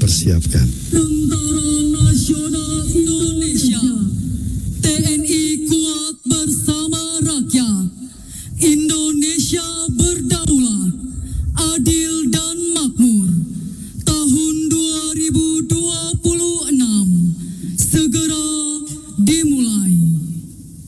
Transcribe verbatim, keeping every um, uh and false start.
dipersiapkan. Tentara Nasional Indonesia, T N I kuat bersama rakyat. Indonesia berdaulat, adil